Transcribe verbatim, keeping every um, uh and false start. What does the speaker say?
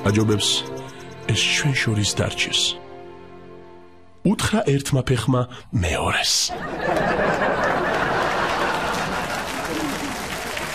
აჯობებს ეს ჩვენ შორის დარჩეს. უთხრა ერთმა ფეხმა მეორეს.